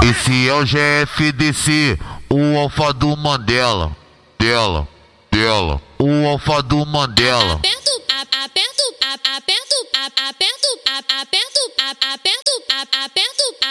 Esse é o GFDC, o alfa do Mandela. Dela. O alfa do Mandela. Aperto, aperto, aperto, aperto, aperto, aperto, aperto, aperto,